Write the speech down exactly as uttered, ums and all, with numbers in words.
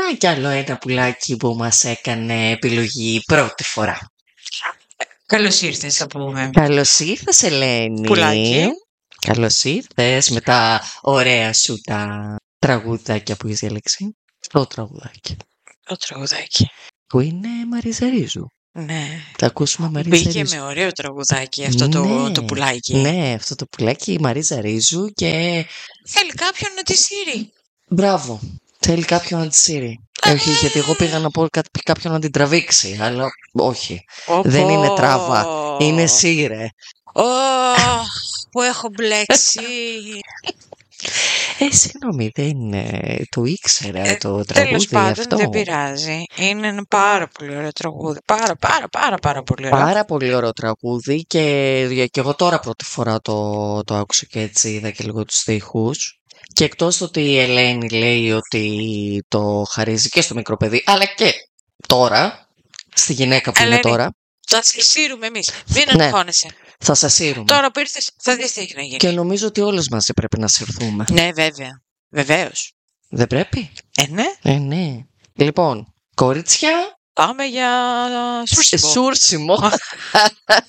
κι άλλο ένα πουλάκι που μας έκανε επιλογή πρώτη φορά. Καλώς ήρθες, θα πούμε. Καλώς ήρθες, Ελένη. Πουλάκι. Καλώς ήρθες με τα ωραία σου τα τραγουδάκια που έχεις διαλέξει. Το τραγουδάκι. Το τραγουδάκι. Που είναι Μαρίζα Ρίζου. Ναι. Θα ακούσουμε Μαρίζα Μπήκε Ρίζου. με ωραίο τραγουδάκι αυτό το, Ναι, το πουλάκι. Ναι, αυτό το πουλάκι, η Μαρίζα Ρίζου και... Θέλει κάποιον να τη σύρει. Μπράβο. Θέλει κάποιον να τη σύρει. Ε, όχι, γιατί εγώ πήγα να πω κά- κάποιον να την τραβήξει, αλλά όχι. Οπό. Δεν είναι τράβα, είναι σύρε. Ω, που έχω μπλέξει. Ε, συγγνώμη, δεν ε, το ήξερα Ε, το Τέλος τραγούδι πάντων, αυτό. δεν πειράζει. Είναι ένα πάρα πολύ ωραίο τραγούδι. Πάρα, πάρα, πάρα, πάρα πολύ ωραίο. Πάρα πολύ ωραίο τραγούδι και, και εγώ τώρα πρώτη φορά το, το άκουσα και έτσι είδα και λίγο τους στίχους. Και εκτός το ότι η Ελένη λέει ότι το χαρίζει και στο μικρό παιδί, αλλά και τώρα, στη γυναίκα που Ελένη, είναι τώρα, θα σε σύρουμε εμείς. Μην Ναι. αγχώνεσαι. θα σας σύρουμε. Τώρα που ήρθες, θα δεις τι έχει να γίνει. Και νομίζω ότι όλες μαζί πρέπει να συρθούμε. Ναι, βέβαια. Βεβαίως. Δεν πρέπει? Ε, ναι. Ε, ναι. Λοιπόν, κορίτσια, Πάμε για σούρσιμο. σούρσιμο.